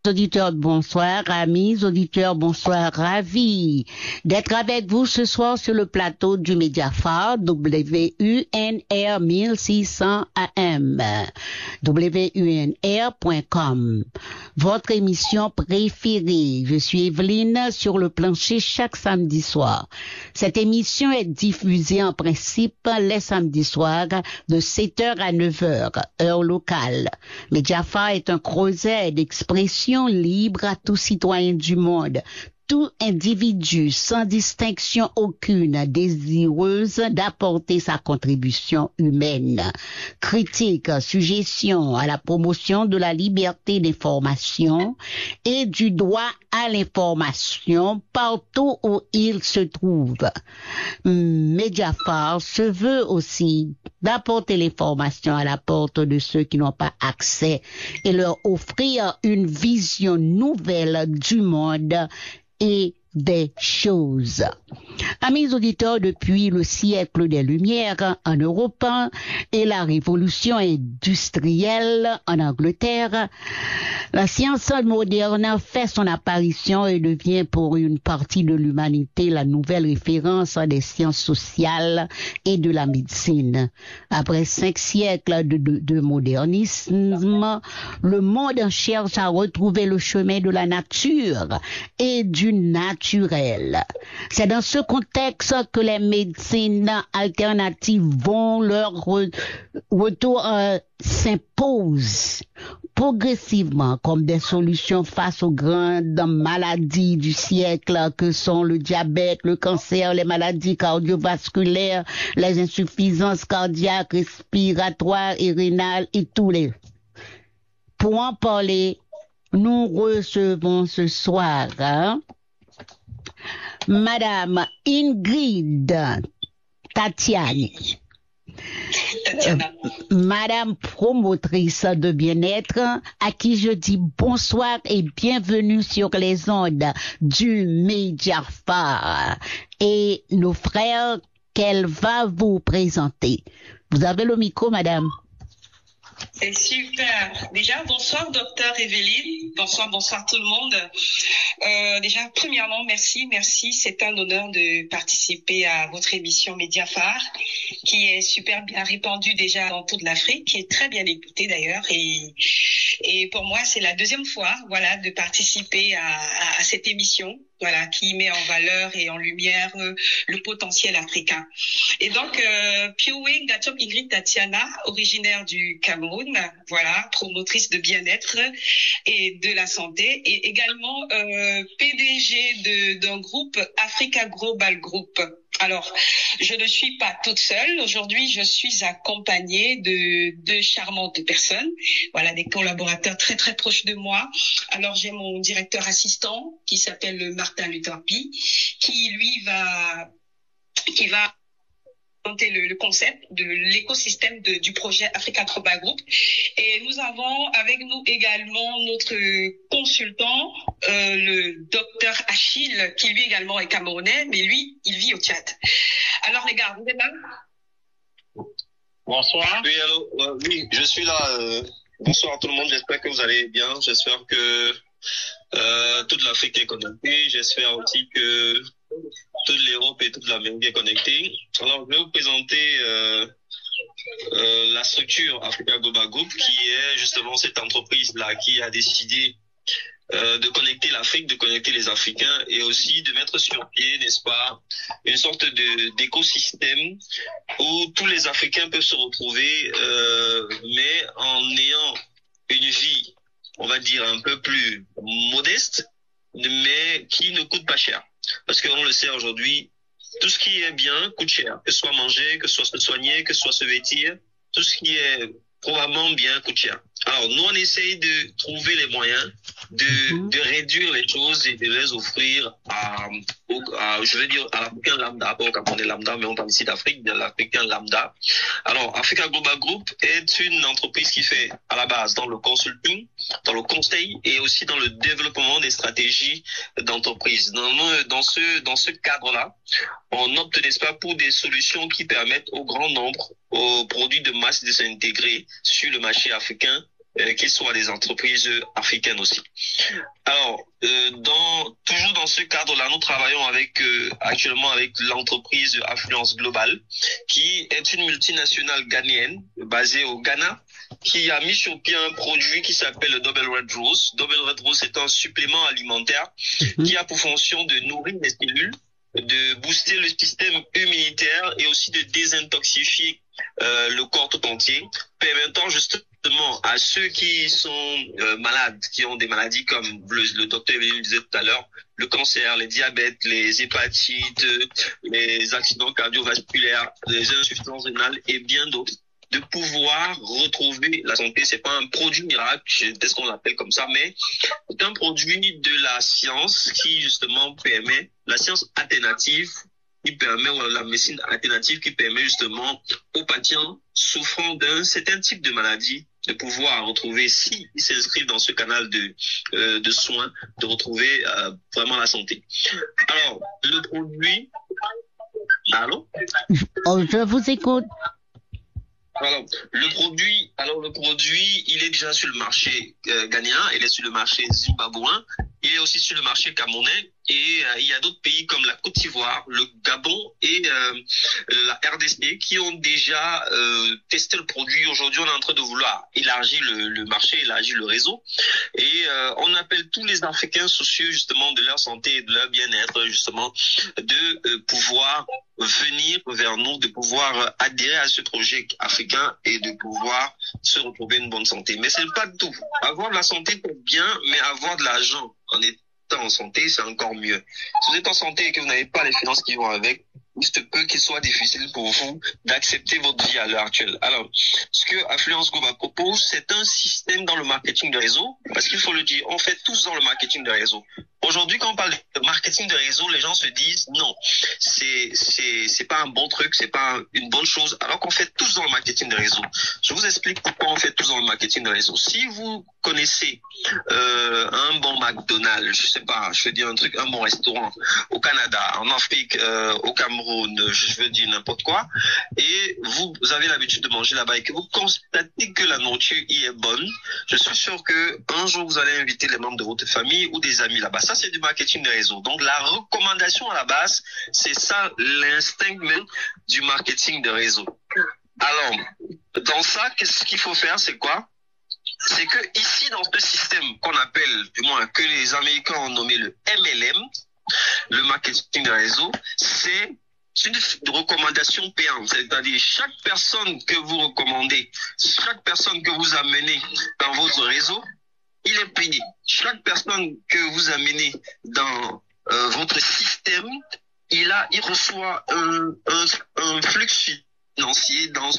Auditeurs, bonsoir, amis auditeurs, bonsoir, ravis d'être avec vous ce soir sur le plateau du Mediaphare WUNR 1600 AM, WUNR.com, votre émission préférée. Je suis Evelyne sur le plancher chaque samedi soir. Cette émission est diffusée en principe les samedis soirs de 7h à 9h, heure locale. Mediaphare est un creuset d'expression libre à tout citoyen du monde, tout individu sans distinction aucune désireuse d'apporter sa contribution humaine, critique, suggestion à la promotion de la liberté d'information et du droit à l'information partout où il se trouve. Mediaphare se veut aussi d'apporter l'information à la porte de ceux qui n'ont pas accès et leur offrir une vision nouvelle du monde et des choses. Amis auditeurs, depuis le siècle des Lumières en Europe et la révolution industrielle en Angleterre, la science moderne fait son apparition et devient pour une partie de l'humanité la nouvelle référence des sciences sociales et de la médecine. Après 5 siècles de modernisme, le monde cherche à retrouver le chemin de la nature et du naturel. C'est dans ce contexte que les médecines alternatives vont leur retour s'imposent progressivement comme des solutions face aux grandes maladies du siècle que sont le diabète, le cancer, les maladies cardiovasculaires, les insuffisances cardiaques, respiratoires et rénales et tous les. Pour en parler, nous recevons ce soir Madame Ingrid Tatiani. Madame promotrice de bien-être, à qui je dis bonsoir et bienvenue sur les ondes du Mediaphare et nos frères qu'elle va vous présenter. Vous avez le micro, madame. C'est super. Déjà, bonsoir, docteur Evelyne. Bonsoir tout le monde. Déjà, premièrement, merci. C'est un honneur de participer à votre émission Mediaphare, qui est super bien répandue déjà dans toute l'Afrique, qui est très bien écoutée d'ailleurs. Et pour moi, c'est la deuxième fois, voilà, de participer à cette émission, voilà, qui met en valeur et en lumière le potentiel africain. Et donc, Pioué Ngatiop Ingrid Tatiana, originaire du Cameroun, voilà, promotrice de bien-être et de la santé, et également PDG d'un groupe Africa Global Group. Alors, je ne suis pas toute seule. Aujourd'hui, je suis accompagnée de deux charmantes personnes. Voilà, des collaborateurs très, très proches de moi. Alors, j'ai mon directeur assistant qui s'appelle Martin Luther P, qui lui va présenter le concept de l'écosystème du projet Africa Global Group. Et nous avons avec nous également notre consultant, le docteur Achille, qui lui également est camerounais, mais lui, il vit au Tchad. Alors les gars, vous êtes là? Bonsoir. Oui, allô, oui, je suis là. Bonsoir à tout le monde, j'espère que vous allez bien. J'espère que toute l'Afrique est connectée. J'espère aussi que toute l'Europe et toute l'Amérique est connectée. Alors, je vais vous présenter la structure Africa Global Group, qui est justement cette entreprise-là qui a décidé de connecter l'Afrique, de connecter les Africains et aussi de mettre sur pied, n'est-ce pas, une sorte d'écosystème où tous les Africains peuvent se retrouver, mais en ayant une vie, on va dire, un peu plus modeste, mais qui ne coûte pas cher. Parce qu'on le sait aujourd'hui, tout ce qui est bien coûte cher. Que ce soit manger, que ce soit se soigner, que ce soit se vêtir, tout ce qui est probablement bien coûte cher. Alors, nous, on essaye de trouver les moyens de réduire les choses et de les offrir je veux dire, à l'Africain lambda, pas au Camerounais lambda, mais on parle ici d'Afrique, de l'Africain lambda. Alors, Africa Global Group est une entreprise qui fait, à la base, dans le consulting, dans le conseil et aussi dans le développement des stratégies d'entreprise. Dans ce cadre-là, on opte, n'est-ce pas, pour des solutions qui permettent au grand nombre, aux produits de masse de s'intégrer sur le marché africain qui soient des entreprises africaines aussi. Alors, toujours dans ce cadre-là, nous travaillons actuellement avec l'entreprise Affluence Global, qui est une multinationale ghanéenne basée au Ghana, qui a mis sur pied un produit qui s'appelle le Double Red Rose. Double Red Rose est un supplément alimentaire qui a pour fonction de nourrir les cellules, de booster le système immunitaire et aussi de désintoxifier le corps tout entier, permettant justement à ceux qui sont malades, qui ont des maladies comme le docteur le disait tout à l'heure, le cancer, les diabètes, les hépatites, les accidents cardiovasculaires, les insuffisances rénales et bien d'autres, de pouvoir retrouver la santé. C'est pas un produit miracle, c'est ce qu'on appelle comme ça, mais c'est un produit de la science qui justement permet, la science alternative qui permet, ou la médecine alternative qui permet justement aux patients souffrant d'un certain type de maladie de pouvoir retrouver, s'ils s'inscrivent dans ce canal de soins, de retrouver vraiment la santé. Alors, le produit... Allô? Oh, je vous écoute. Alors, le produit, il est déjà sur le marché ghanéen, il est sur le marché zimbabwéen, il est aussi sur le marché camerounais, et il y a d'autres pays comme la Côte d'Ivoire, le Gabon et la RDC qui ont déjà testé le produit. Aujourd'hui, on est en train de vouloir élargir le marché, élargir le réseau, et on appelle tous les Africains soucieux justement de leur santé et de leur bien-être, justement, de pouvoir venir vers nous, de pouvoir adhérer à ce projet africain et de pouvoir se retrouver une bonne santé. Mais c'est pas tout. Avoir de la santé, c'est bien, mais avoir de l'argent en étant en santé, c'est encore mieux. Si vous êtes en santé et que vous n'avez pas les finances qui vont avec, il se peut qu'il soit difficile pour vous d'accepter votre vie à l'heure actuelle. Alors, ce que Affluence Global propose, c'est un système dans le marketing de réseau, parce qu'il faut le dire, on fait tous dans le marketing de réseau. Aujourd'hui, quand on parle de marketing de réseau, les gens se disent non, c'est pas un bon truc, c'est pas une bonne chose, alors qu'on fait tous dans le marketing de réseau. Je vous explique pourquoi on fait tous dans le marketing de réseau. Si vous connaissez un bon McDonald's, je sais pas, je veux dire un truc, un bon restaurant au Canada, en Afrique, au Cameroun, je veux dire n'importe quoi, et vous avez l'habitude de manger là-bas et que vous constatez que la nourriture y est bonne, je suis sûr que un jour vous allez inviter les membres de votre famille ou des amis là-bas. Ça, c'est du marketing de réseau. Donc, la recommandation à la base, c'est ça l'instinct même du marketing de réseau. Alors, dans ça, qu'est-ce qu'il faut faire, c'est quoi? C'est que ici, dans ce système qu'on appelle, du moins que les Américains ont nommé le MLM, le marketing de réseau, c'est une recommandation payante. C'est-à-dire, chaque personne que vous recommandez, chaque personne que vous amenez dans votre réseau, il est payé. Chaque personne que vous amenez dans votre système, il reçoit un flux financier dans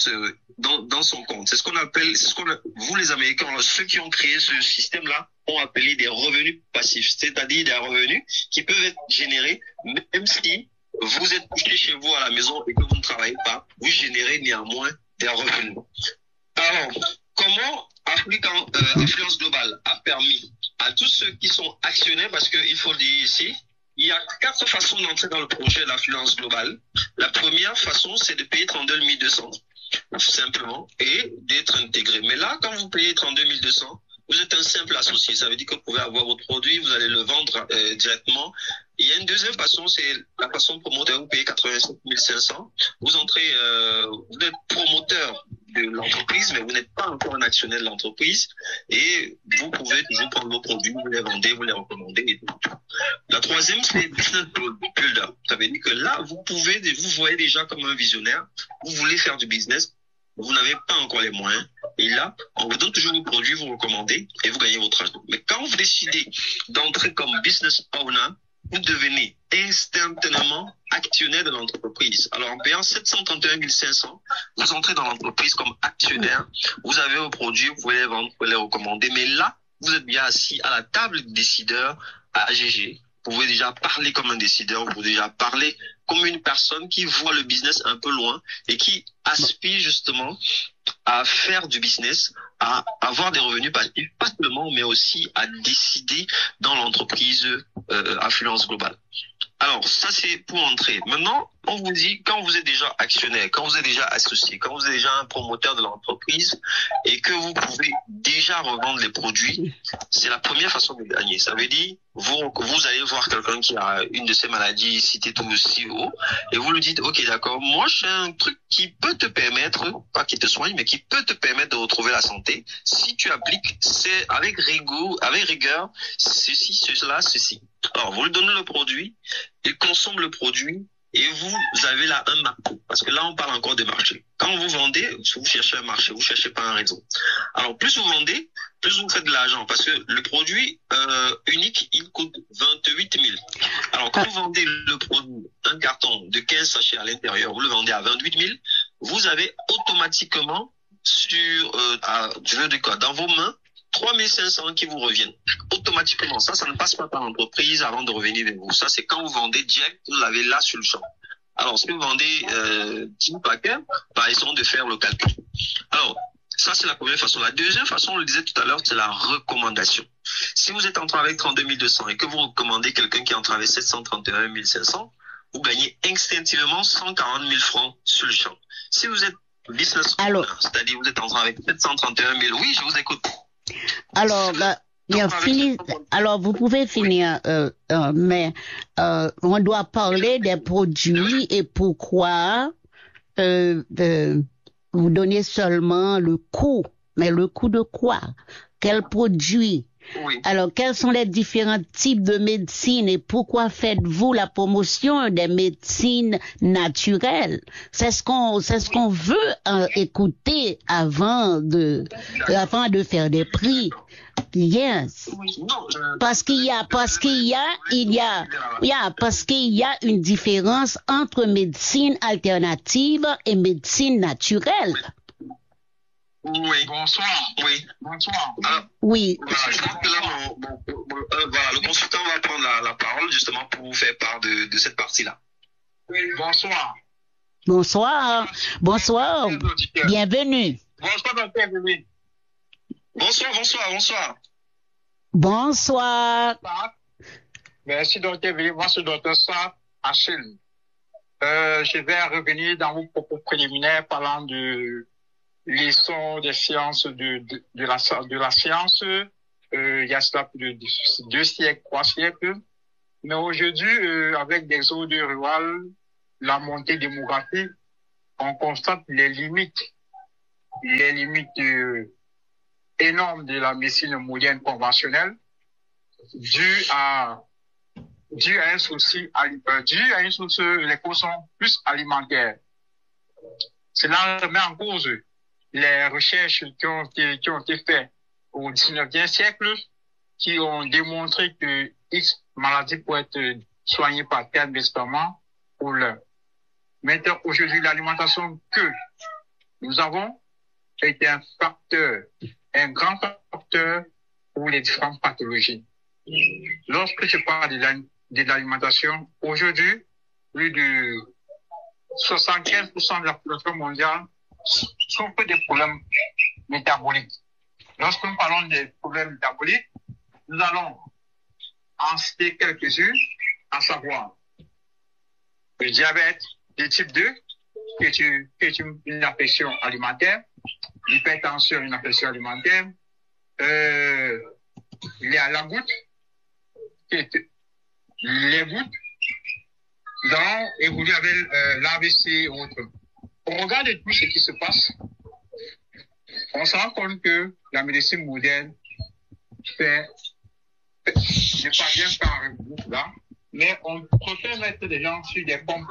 son compte. C'est ce qu'on appelle, vous les Américains, ceux qui ont créé ce système-là, ont appelé des revenus passifs, c'est-à-dire des revenus qui peuvent être générés même si vous êtes couché chez vous à la maison et que vous ne travaillez pas, vous générez néanmoins des revenus. Alors, comment Affluence Globale a permis à tous ceux qui sont actionnaires, parce qu'il faut le dire ici, il y a 4 façons d'entrer dans le projet d'Affluence Globale. La première façon, c'est de payer 32 200, tout simplement, et d'être intégré. Mais là, quand vous payez 32 200, vous êtes un simple associé. Ça veut dire que vous pouvez avoir votre produit, vous allez le vendre directement. Il y a une deuxième façon, c'est la façon promoteur. Vous payez 87 500. Vous entrez, vous êtes promoteur de l'entreprise, mais vous n'êtes pas encore un actionnaire de l'entreprise. Et vous pouvez toujours prendre vos produits, vous les vendez, vous les recommandez et tout. La troisième, c'est business builder. Ça veut dire que là, vous voyez déjà comme un visionnaire. Vous voulez faire du business. Vous n'avez pas encore les moyens. Et là, on vous donne toujours vos produits, vous recommandez et vous gagnez votre argent. Mais quand vous décidez d'entrer comme business owner, vous devenez instantanément actionnaire de l'entreprise. Alors, en payant 731 500, vous entrez dans l'entreprise comme actionnaire. Vous avez vos produits, vous pouvez les vendre, vous pouvez les recommander. Mais là, vous êtes bien assis à la table des décideurs à AGG. Vous pouvez déjà parler comme un décideur, vous pouvez déjà parler comme une personne qui voit le business un peu loin et qui aspire justement à faire du business, à avoir des revenus passifs, pas seulement, mais aussi à décider dans l'entreprise Affluence Globale. Alors, ça, c'est pour entrer. Maintenant, on vous dit, quand vous êtes déjà actionnaire, quand vous êtes déjà associé, quand vous êtes déjà un promoteur de l'entreprise et que vous pouvez déjà revendre les produits, c'est la première façon de gagner. Ça veut dire, vous allez voir quelqu'un qui a une de ces maladies citées tout aussi haut et vous lui dites, OK, d'accord, moi, j'ai un truc qui peut te permettre, pas qui te soigne, mais qui peut te permettre de retrouver la santé. Si tu appliques, c'est avec rigueur, ceci, cela, ceci. Alors, vous lui donnez le produit, il consomme le produit et vous avez là un marché. Parce que là, on parle encore de marché. Quand vous vendez, vous cherchez un marché, vous cherchez pas un réseau. Alors, plus vous vendez, plus vous faites de l'argent. Parce que le produit unique, il coûte 28 000. Alors, quand vous vendez le produit, un carton de 15 sachets à l'intérieur, vous le vendez à 28 000, vous avez automatiquement dans vos mains, 3500 qui vous reviennent automatiquement. Ça ne passe pas par l'entreprise avant de revenir vers vous. Ça, c'est quand vous vendez direct, vous l'avez là sur le champ. Alors, si vous vendez 10 paquets, essayons de faire le calcul. Alors, ça, c'est la première façon. La deuxième façon, on le disait tout à l'heure, c'est la recommandation. Si vous êtes entré avec 32 200 et que vous recommandez quelqu'un qui est entré avec 731 500, vous gagnez instinctivement 140 000 francs sur le champ. Si vous êtes business owner, c'est-à-dire vous êtes entré avec 731 000, oui, je vous écoute. Alors, alors vous pouvez finir, mais on doit parler des produits et pourquoi vous donnez seulement le coût. Mais le coût de quoi? Quel produit? Oui. Alors, quels sont les différents types de médecine et pourquoi faites-vous la promotion des médecines naturelles? C'est ce qu'on veut écouter avant de faire des prix. Yes. Parce qu'il y a une différence entre médecine alternative et médecine naturelle. Oui. Bonsoir. Oui. Bonsoir. Oui. Voilà, je pense que là, le consultant va prendre la parole justement pour vous faire part de cette partie-là. Oui. Bonsoir. Bonsoir. Bonsoir. Bienvenue. Bonsoir, docteur Evelyne. Bonsoir. Bonsoir. Merci, docteur Evelyne. Moi, c'est docteur Saad Achille. Je vais revenir dans vos propos préliminaires parlant de l'essor des sciences de la science. Il y a cela plus de 2 siècles, 3 siècles. Mais aujourd'hui, avec l'exode rural, la montée démographique, on constate les limites énormes de la médecine moderne conventionnelle, due à un souci, les causes sont plus alimentaires. Cela remet en cause les recherches qui ont été faites au 19e siècle, qui ont démontré que X maladies peuvent être soignées par tel médicament pour l'un. Maintenant, aujourd'hui, l'alimentation que nous avons est un grand facteur pour les différentes pathologies. Lorsque je parle de l'alimentation, aujourd'hui, plus de 75% de la population mondiale souffre des problèmes métaboliques. Lorsque nous parlons des problèmes métaboliques, nous allons en citer quelques-uns, à savoir le diabète de type 2, qui est une affection alimentaire, l'hypertension, une affection alimentaire, la goutte, les gouttes, donc évoluer avec l'AVC et autres. Au regard de tout ce qui se passe, on se rend compte que la médecine moderne ne parvient pas à résoudre là, mais on préfère mettre des gens sur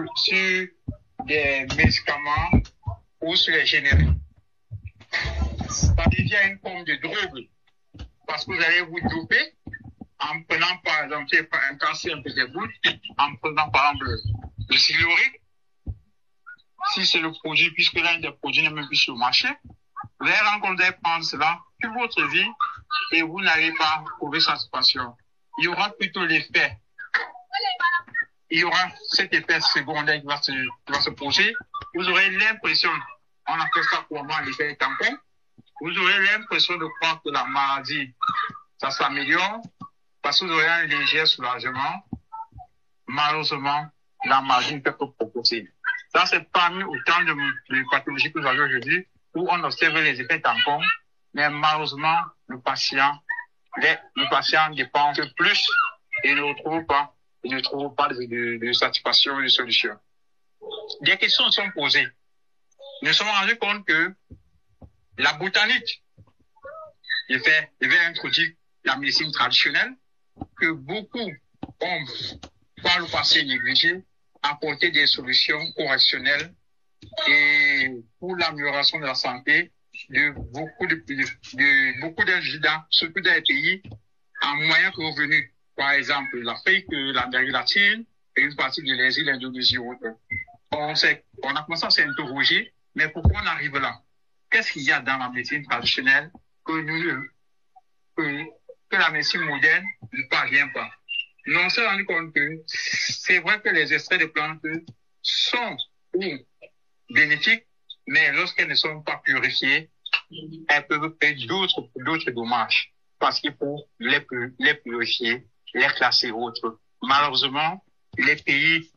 des médicaments ou sur les génériques. Ça devient une forme de drogue parce que vous allez vous doper en prenant par exemple, un cancer un peu des gouttes, en prenant par exemple le silurique. Si c'est le produit, puisque l'un des produits n'est même plus sur le marché, vous allez rencontrer prendre cela toute votre vie et vous n'allez pas trouver satisfaction. Il y aura plutôt l'effet. Il y aura cet effet secondaire qui va se poser. Vous aurez l'impression, on appelle ça couramment l'effet tampon, vous aurez l'impression de croire que la maladie, ça s'améliore parce que vous aurez un léger soulagement. malheureusement, la maladie ne peut que progresser. Ça, c'est parmi autant de pathologies que nous avons aujourd'hui, où on observe les effets tampons, mais malheureusement, le patient dépense plus et ne trouve pas de satisfaction, de solution. Des questions sont posées. Nous nous sommes rendus compte que la botanique devait introduire la médecine traditionnelle, que beaucoup ont, par le passé, négligé, apporter des solutions correctionnelles et pour l'amélioration de la santé de beaucoup d'indigents, surtout dans les pays en moyen revenu. Par exemple, l'Afrique, l'Amérique latine et une partie de l'Asie, l'Indonésie et autres. On a commencé à s'interroger, mais pourquoi on arrive là? Qu'est-ce qu'il y a dans la médecine traditionnelle que la médecine moderne ne parvient pas? Nous on s'est rendu compte que c'est vrai que les extraits de plantes sont bénéfiques, mais lorsqu'elles ne sont pas purifiées, elles peuvent faire d'autres dommages parce qu'il faut les purifier, les classer autres. Malheureusement, les pays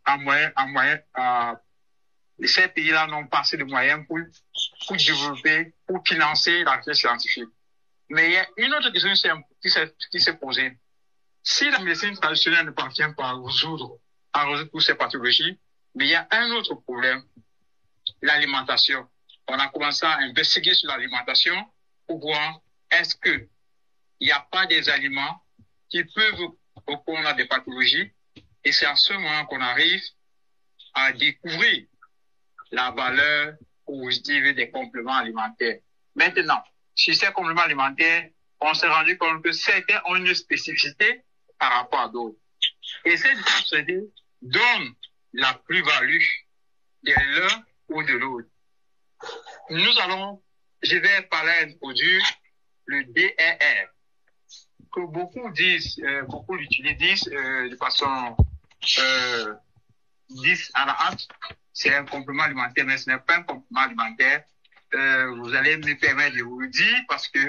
ces pays-là n'ont pas assez de moyens pour développer, pour financer la recherche scientifique. Mais il y a une autre question qui s'est posée. Si la médecine traditionnelle ne parvient pas à résoudre toutes ces pathologies, mais il y a un autre problème, l'alimentation. On a commencé à investiguer sur l'alimentation pour voir est-ce qu'il n'y a pas des aliments qui peuvent répondre à des pathologies, et c'est à ce moment qu'on arrive à découvrir la valeur positive des compléments alimentaires. Maintenant, sur ces compléments alimentaires, on s'est rendu compte que certains ont une spécificité par rapport à d'autres. Et cette spécificité donne la plus-value de l'un ou de l'autre. Je vais parler d'un produit, le DER, que beaucoup l'utilisent de façon disent à la hâte. C'est un complément alimentaire, mais ce n'est pas un complément alimentaire. Vous allez me permettre de vous le dire parce que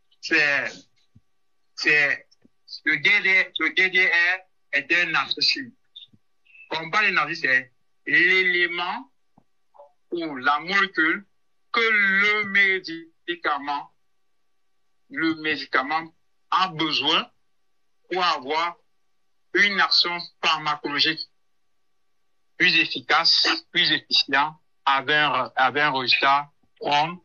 le DDR est un narcotique. Quand on parle de narcotique, c'est l'élément ou la molécule que le médicament a besoin pour avoir une action pharmacologique plus efficace, plus efficient, avec un résultat prompt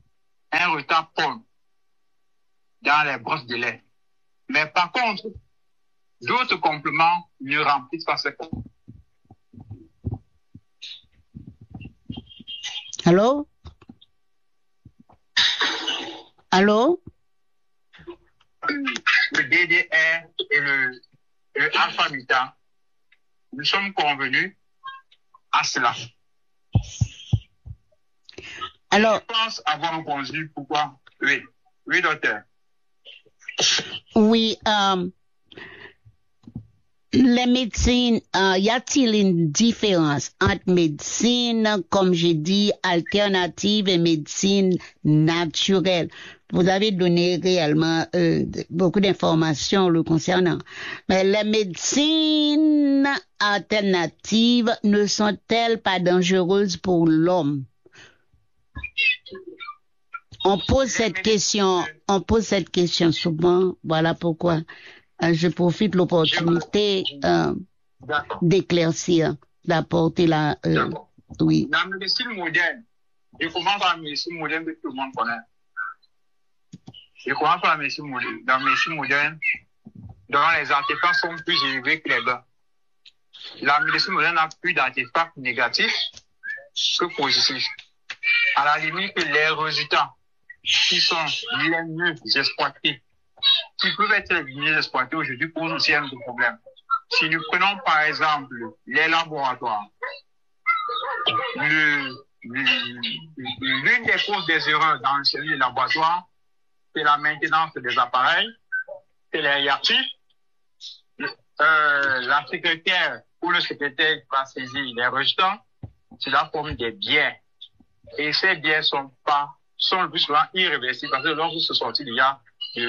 dans les brosses de lait. Mais par contre, d'autres compléments ne remplissent pas ce complément. Allô? Allô? Le DDR et le alpha-beta, nous sommes convenus à cela. Alors, je pense avoir répondu pourquoi. Oui, docteur. Oui, les médecines, y a-t-il une différence entre médecine, comme j'ai dit, alternative et médecine naturelle? Vous avez donné réellement beaucoup d'informations le concernant. Mais les médecines alternatives ne sont-elles pas dangereuses pour l'homme? On pose cette question souvent. Voilà pourquoi je profite de l'opportunité d'éclaircir, d'apporter la... oui. La médecine moderne, je commence par la médecine moderne que tout le monde connaît. Je commence par la médecine moderne. Dans la médecine moderne, dont les artefacts sont plus élevés que les bas. La médecine moderne a plus d'artefacts négatifs que positifs. À la limite, les résultats qui sont les mieux exploités, qui peuvent être les mieux exploités aujourd'hui, posent aussi un problème. Si nous prenons par exemple les laboratoires, l'une des causes des erreurs dans les laboratoires, c'est la maintenance des appareils, c'est les hiérarchies. La secrétaire ou le secrétaire va saisir les résultats sous la forme des biens. Et ces biens sont le plus souvent irréversibles parce que lorsque se sortit du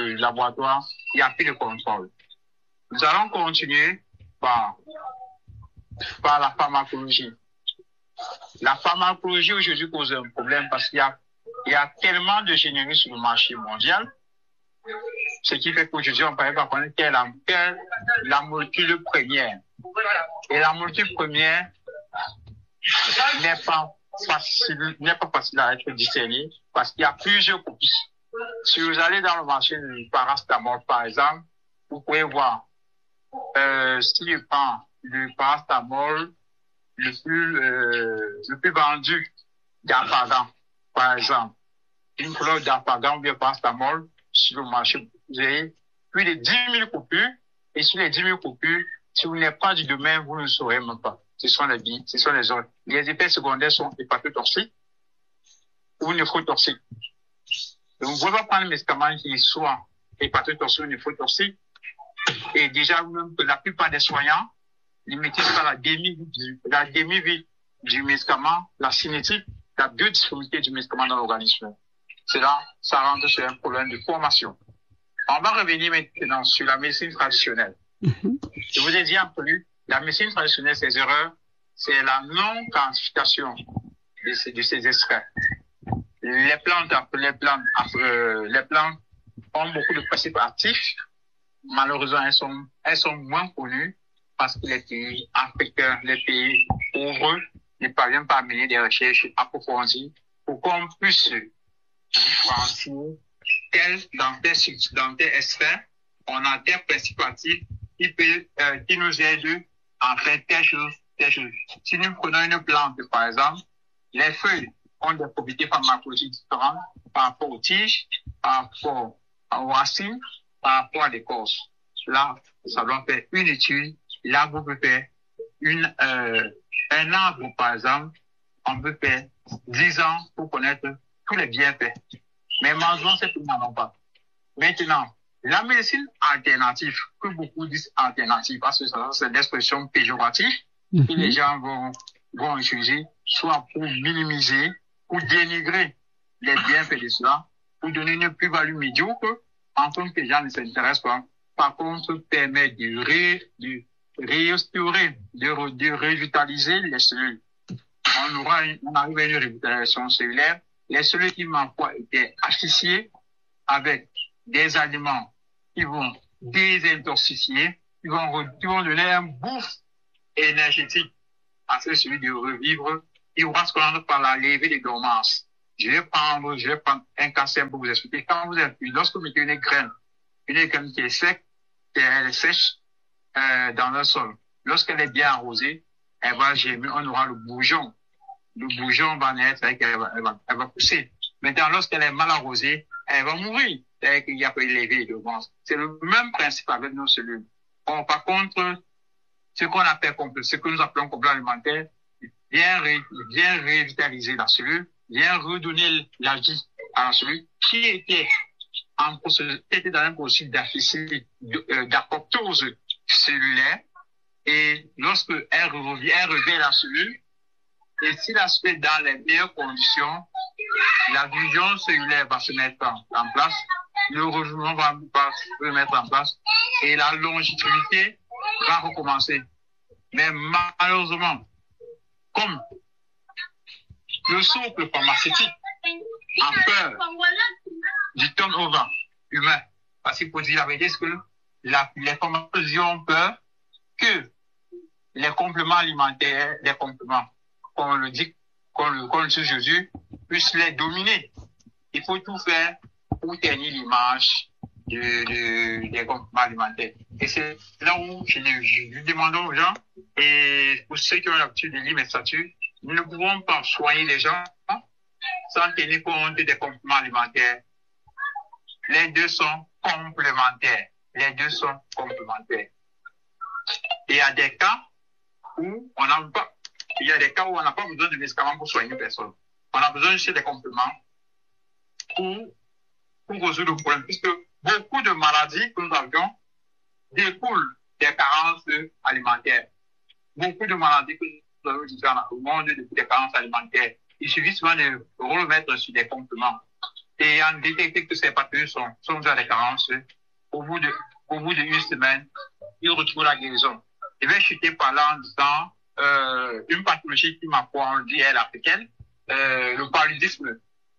laboratoire, il n'y a plus de contrôle. Nous allons continuer par par la pharmacologie. La pharmacologie aujourd'hui pose un problème parce qu'il y a tellement de génériques sur le marché mondial, ce qui fait qu'aujourd'hui, on ne peut pas connaître quelle est la molécule première. Et la molécule première n'est pas facile à être discernée parce qu'il y a plusieurs copies. Si vous allez dans le marché du paracétamol, par exemple, vous pouvez voir si je prends le paracétamol le plus vendu d'Apagan, par exemple, une couleur d'Apagan ou bien paracétamol sur le marché, vous avez plus de 10 000 coupures, et sur les 10 000 coupures, si vous n'êtes pas du domaine, vous ne saurez même pas. Ce sont les billes, ce sont les autres. Les effets secondaires sont hépatotoxiques ou néphrotoxiques. Donc, vous ne pouvez pas prendre un médicament qui soit hépatotoxique ou néphrotoxique, et déjà, même que la plupart des soignants limitent par la demi-vie du médicament, la cinétique, la biodisponibilité du médicament dans l'organisme. Cela, ça rentre sur un problème de formation. On va revenir maintenant sur la médecine traditionnelle. Je vous ai dit un peu, la médecine traditionnelle, ses erreurs, c'est la non-quantification de ces extraits. Les plantes ont beaucoup de principes actifs. Malheureusement, elles sont moins connues parce que les pays africains, les pays pauvres ne parviennent pas à mener des recherches approfondies pour qu'on puisse différencier dans tel extrait, on a des principes actifs qui nous aident à faire telle chose. Si nous prenons une plante, par exemple, les feuilles ont des propriétés pharmacologiques différentes par rapport aux tiges, par rapport aux racines, par rapport à l'écorce. Là, ça doit faire une étude. Là, vous pouvez faire un arbre, par exemple, on peut faire 10 ans pour connaître tous les bienfaits. Mais malheureusement, ces pays n'en ont pas. Maintenant, la médecine alternative, que beaucoup disent alternative, parce que ça, c'est l'expression péjorative que les gens vont utiliser, soit pour minimiser, pour dénigrer les bienfaits de cela, pour donner une plus-value médiocre, en tant que les gens ne s'intéressent pas. Par contre, permet de restaurer, de revitaliser les cellules. On arrive à une revitalisation cellulaire. Les cellules qui m'envoient étaient asphyxiées avec des aliments qui vont désintoxifier, qui vont donner un boost énergétique à ces cellules de revivre. Il va se prendre par la levée des dormances. Je vais prendre un cas simple pour vous expliquer. Lorsque vous mettez une graine qui est sec, elle est sèche dans le sol. Lorsqu'elle est bien arrosée, elle va germer, on aura le bourgeon. Le bourgeon va naître, elle va pousser. Maintenant, lorsqu'elle est mal arrosée, elle va mourir. Il n'y a pas élevé de dormance. C'est le même principe avec nos cellules. Bon, par contre, ce que nous appelons complément alimentaire, vient revitaliser la cellule, vient redonner la vie à la cellule qui était dans un processus d'apoptose cellulaire. Et lorsque elle revient la cellule, et si la cellule est dans les meilleures conditions, la vision cellulaire va se mettre en place, le renouvellement va se mettre en place, et la longévité va recommencer. Mais malheureusement, comme le socle pharmaceutique a peur du turnover humain, parce qu'il faut dire la vérité, c'est que les pharmaceutiques ont peur que les compléments alimentaires, comme le dit Jésus, puissent les dominer. Il faut tout faire pour tenir l'image des compléments alimentaire. Et c'est là où je demande aux gens, et pour ceux qui ont l'habitude de lire mes statuts, nous ne pouvons pas soigner les gens sans tenir compte des compléments alimentaires. Les deux sont complémentaires. Les deux sont complémentaires. Et il y a des cas où on n'a pas, besoin de médicaments pour soigner une personne. On a besoin juste des compléments pour résoudre le problème, puisque beaucoup de maladies que nous avions découlent des carences alimentaires. Beaucoup de maladies que nous avons dans le monde des carences alimentaires. Il suffit souvent de remettre sur des compléments et en détecter que ces pathologies sont dans des carences. Au bout d'une semaine, ils retrouvent la guérison. Je vais chuter par là en disant une pathologie qui m'a dit elle africaine, le paludisme.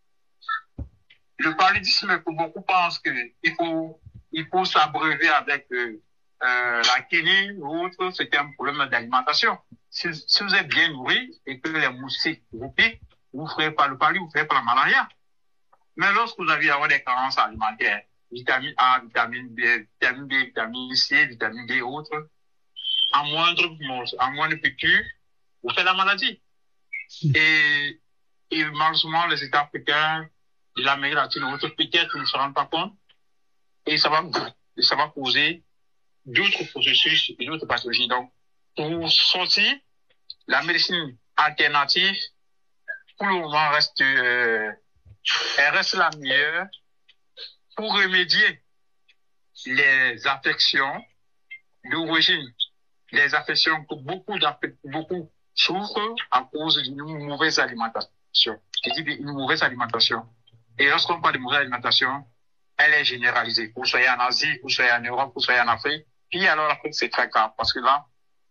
Le paludisme, beaucoup pensent il faut s'abreuver avec la quinine ou autre, c'est un problème d'alimentation. Si vous êtes bien nourri et que les moustiques vous piquent, vous ne ferez pas le palu, vous ne ferez pas la malaria. Mais lorsque vous avez avoir des carences alimentaires, vitamine A, vitamine B, vitamine C, vitamine D et autres, en moindre piqûre, vous faites la maladie. Et malheureusement, les États africains de l'Amérique latine ou autres, peut-être ne se rendent pas compte. Et ça va causer d'autres processus et d'autres pathologies. Donc, pour sortir, la médecine alternative, pour le moment, elle reste la meilleure pour remédier les affections d'origine, les affections que beaucoup souffrent à cause d'une mauvaise alimentation. Je dis une mauvaise alimentation. Et lorsqu'on parle de mauvaise alimentation, elle est généralisée. Vous soyez en Asie, vous soyez en Europe, vous soyez en Afrique. Puis alors l'Afrique, c'est très grave parce que là,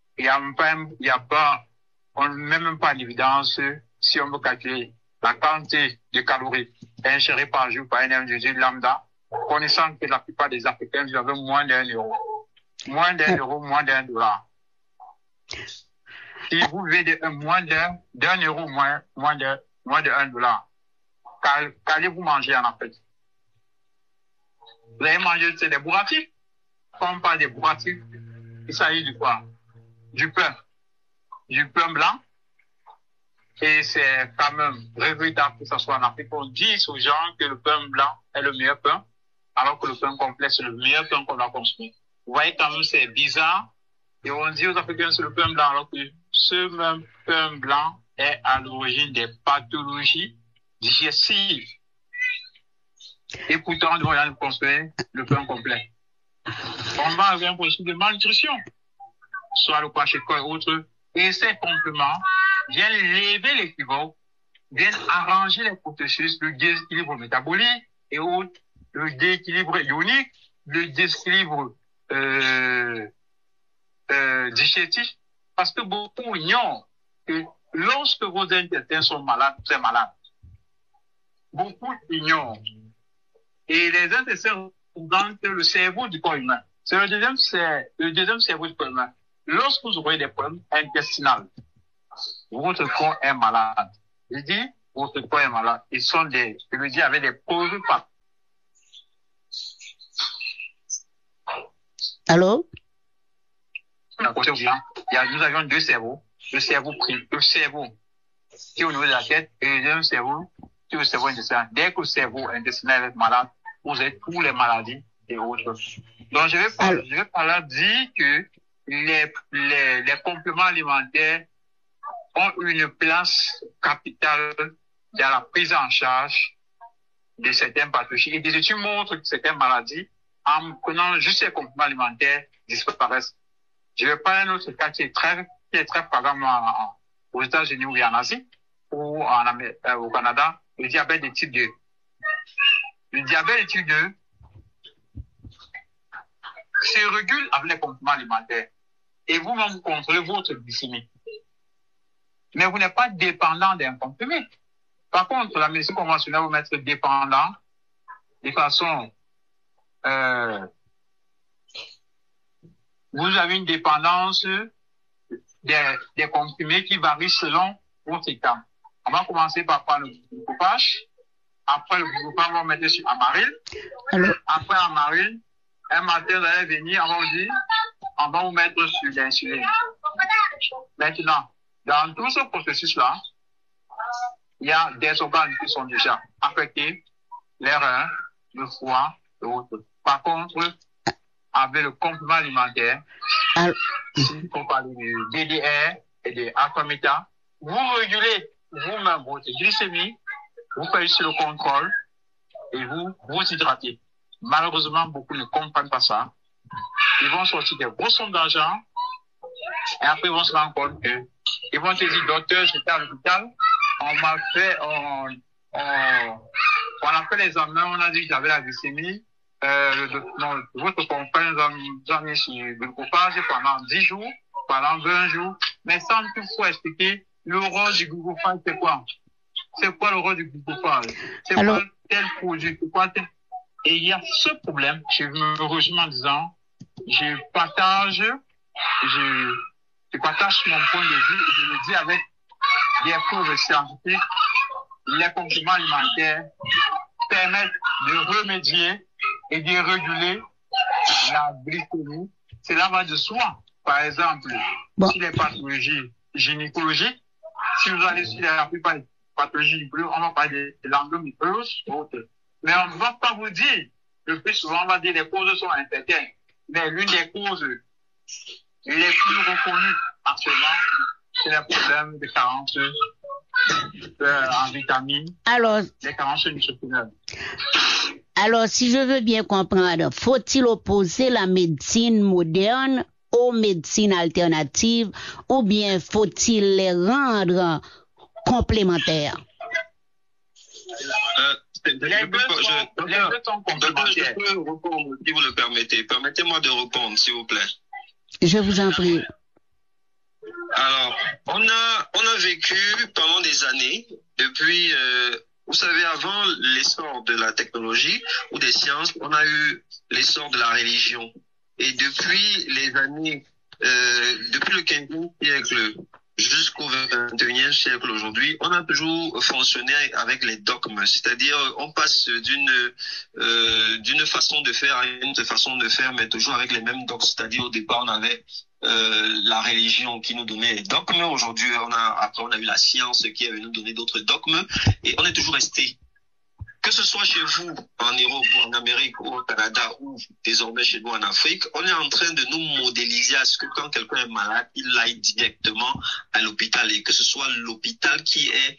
on ne met même pas en évidence si on veut calculer la quantité de calories ingérées par jour par un individu lambda, connaissant que la plupart des Africains vivent moins d'€1. Moins d'€1, moins $1. Si vous vivez moins d'€1, moins de $1, qu'allez-vous manger en Afrique? Vous allez manger, c'est des bourratifs. Quand on parle des bourratifs, il s'agit de quoi? Du pain blanc. Et c'est quand même regrettable que ce soit en Afrique. On dit aux gens que le pain blanc est le meilleur pain, alors que le pain complet, c'est le meilleur pain qu'on doit consommer. Vous voyez quand même, c'est bizarre. Et on dit aux Africains c'est le pain blanc, alors que ce même pain blanc est à l'origine des pathologies digestives. Et pourtant, nous allons consommer le pain complet. On va avoir un processus de malnutrition, soit le kwashiorkor et autres. Et ces compléments viennent lever l'équivoque, viennent arranger les processus, le déséquilibre métabolique et autres, le déséquilibre ionique, le déséquilibre digestif. Parce que beaucoup ignorent que lorsque vos intestins sont malades, vous êtes malade. Beaucoup ignorent. Et les intestins représentent le cerveau du corps humain. C'est le deuxième cerveau du corps humain. Lorsque vous aurez des problèmes intestinaux, votre corps est malade. Je dis, votre corps est malade. Je le dis avec des preuves pas. Allô? Nous avions deux cerveaux. Le cerveau qui est au niveau de la tête et le deuxième cerveau qui est le cerveau intestinal. Dès que le cerveau intestinal est malade, vous avez toutes les maladies et autres. Donc, je vais par là dire que les compléments alimentaires ont une place capitale dans la prise en charge de certaines pathologies. Et des études montrent que certaines maladies, en prenant juste ces compléments alimentaires, disparaissent. Je vais parler d'un autre cas qui est très flagrant aux États-Unis ou en Asie, ou au Canada, le diabète de type 2. Le diabète de type 2 se régule avec les compléments alimentaires. Et vous-même, vous contrôlez votre glycémie. Mais vous n'êtes pas dépendant d'un comprimé. Par contre, la médecine conventionnelle vous mettre dépendant de façon, vous avez une dépendance des comprimés qui varient selon votre état. On va commencer par prendre le glucophage. Après le glucophage, on va mettre sur amaril. Après amaril, un matin, vous allez venir, on va vous mettre sur l'insuline. Maintenant, dans tout ce processus-là, il y a des organes qui sont déjà affectés, les reins, le foie et autres. Par contre, avec le complément alimentaire, si on parle du DDR et de Acometa, vous régulez vous-même votre glycémie, vous faites juste le contrôle et vous hydratez. Malheureusement, beaucoup ne comprennent pas ça. Ils vont sortir des gros sommes d'argent et après ils vont se rendre compte que ils vont te dire, docteur, j'étais à l'hôpital, on a fait l'examen, on a dit que j'avais la glycémie, votre confrère nous a mis sur le glucophage pendant 10 jours, pendant 20 jours, mais sans toutefois expliquer le rôle du glucophage, c'est quoi? C'est quoi le rôle du glucophage? C'est quoi tel produit? C'est quoi tel... Et il y a ce problème, je me rejoins en disant, je partage mon point de vue et je le dis avec des preuves scientifiques. Les compléments alimentaires permettent de remédier et de réguler la glycémie. Cela va de soi. Par exemple, sur les pathologies gynécologiques, si vous allez sur la plupart des pathologies gynécologiques, on va parler de l'endométriose, mais on ne va pas vous dire, le plus souvent on va dire les causes sont incertaines. Mais l'une des causes les plus reconnues actuellement, c'est le problème de carence en vitamines, les carences nutritionnelles. Alors, si je veux bien comprendre, faut-il opposer la médecine moderne aux médecines alternatives ou bien faut-il les rendre complémentaires? Les deux sont complémentaires. Je peux répondre, si vous le permettez. Permettez-moi de répondre, s'il vous plaît. Je vous en prie. Alors, on a vécu pendant des années, depuis, vous savez, avant l'essor de la technologie ou des sciences, on a eu l'essor de la religion. Et depuis les années, depuis le 15e siècle jusqu'au 21e siècle aujourd'hui, on a toujours fonctionné avec les dogmes. C'est-à-dire, on passe d'une façon de faire à une autre façon de faire, mais toujours avec les mêmes dogmes. C'est-à-dire, au départ, on avait la religion qui nous donnait les dogmes. Aujourd'hui, après, on a eu la science qui est venue nous donner d'autres dogmes. Et on est toujours resté. Que ce soit chez vous, en Europe, ou en Amérique, ou au Canada, ou désormais chez nous en Afrique, on est en train de nous modéliser à ce que quand quelqu'un est malade, il aille directement à l'hôpital et que ce soit l'hôpital qui est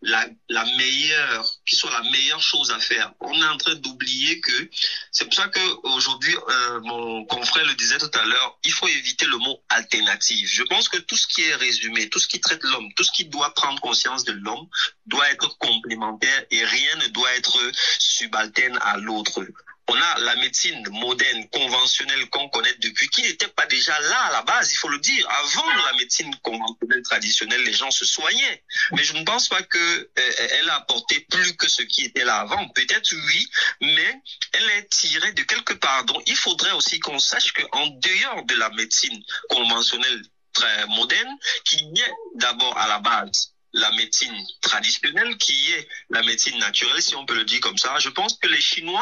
qui soit la meilleure chose à faire. On est en train d'oublier que, c'est pour ça qu'aujourd'hui, mon confrère le disait tout à l'heure, il faut éviter le mot alternative. Je pense que tout ce qui est résumé, tout ce qui traite l'homme, tout ce qui doit prendre conscience de l'homme doit être complémentaire et rien ne doit être subalterne à l'autre. On a la médecine moderne, conventionnelle qu'on connaît depuis, qui n'était pas déjà là à la base, il faut le dire. Avant la médecine conventionnelle traditionnelle, les gens se soignaient. Mais je ne pense pas qu'elle a apporté plus que ce qui était là avant. Peut-être oui, mais elle est tirée de quelque part. Donc il faudrait aussi qu'on sache qu'en dehors de la médecine conventionnelle très moderne, qu'il y ait d'abord à la base la médecine traditionnelle, qui est la médecine naturelle, si on peut le dire comme ça. Je pense que les Chinois